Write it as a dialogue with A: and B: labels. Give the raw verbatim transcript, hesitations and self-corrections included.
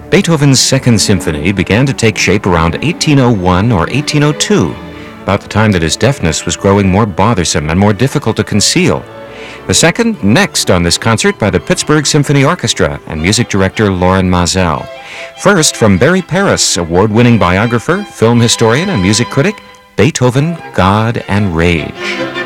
A: Beethoven's Second Symphony began to take shape around eighteen oh one or eighteen oh two, about the time that his deafness was growing more bothersome and more difficult to conceal. The second, next on this concert by the Pittsburgh Symphony Orchestra and music director Loren Maazel. First, from Barry Paris, award-winning biographer, film historian, and music critic, Beethoven, God and Rage.